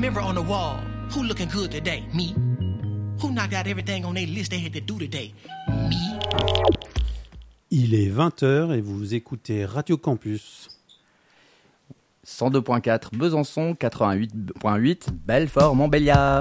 mirror on the wall. Who looking good today? Me. Who knocked out everything on their list they had to do today? Me. Il est 20h et vous écoutez Radio Campus. 102.4 Besançon, 88.8 Belfort-Montbéliard.